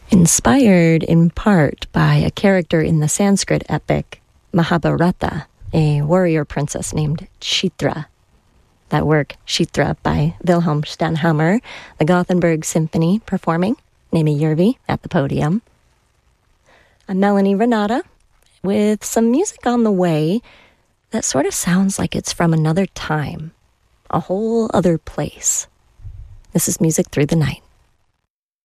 Inspired in part by a character in the Sanskrit epic Mahabharata, a warrior princess named Chitra. That work, Chitra, by Wilhelm Stanhammer, the Gothenburg Symphony performing, Nemi Järvi at the podium. I'm Melanie Renata with some music on the way that sort of sounds like it's from another time, a whole other place. This is Music Through the Night.